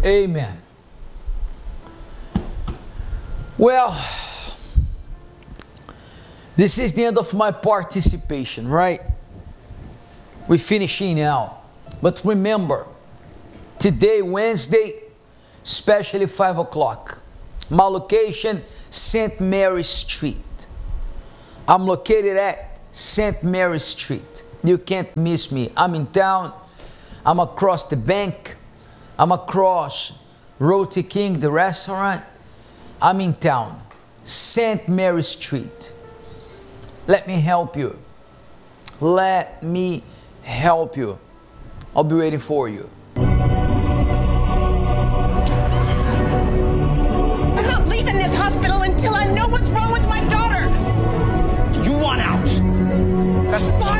Amen. Well, this is the end of my participation, right? We're finishing now. But remember, today, Wednesday, especially 5 o'clock, my location, St. Mary Street. I'm located at St. Mary Street. You can't miss me. I'm in town. I'm across the bank. I'm across Roti King, the restaurant. I'm in town. St. Mary Street. Let me help you. Let me help you. I'll be waiting for you. I'm not leaving this hospital until I know what's wrong with my daughter. You want out? That's fine.